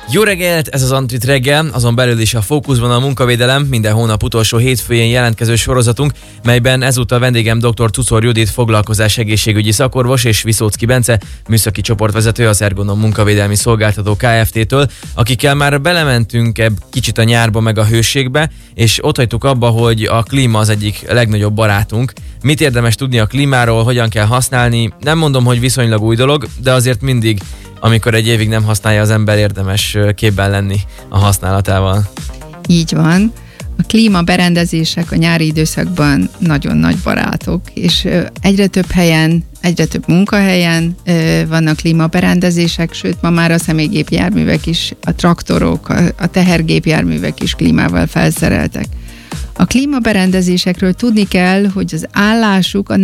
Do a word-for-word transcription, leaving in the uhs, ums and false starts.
Jó reggelt, ez az Antrit reggel, azon belül is a fókuszban a munkavédelem, minden hónap utolsó hétfőjén jelentkező sorozatunk, melyben ezúttal vendégem dr. Czuczor Judit, foglalkozás egészségügyi szakorvos, és Viszóczky Bence, műszaki csoportvezető, az Ergonom munkavédelmi szolgáltató Kft-től, akikkel már belementünk ebb kicsit a nyárba meg a hőségbe, és ott hagytuk abba, hogy a klíma az egyik legnagyobb barátunk. Mit érdemes tudni a klímáról, hogyan kell használni? Nem mondom, hogy viszonylag új dolog, de azért mindig, amikor egy évig nem használja az ember, érdemes képben lenni a használatával. Így van. A klímaberendezések a nyári időszakban nagyon nagy barátok, és egyre több helyen, egyre több munkahelyen vannak klímaberendezések, sőt ma már a személygépjárművek is, a traktorok, a tehergépjárművek is klímával felszereltek. A klímaberendezésekről tudni kell, hogy az állásuk a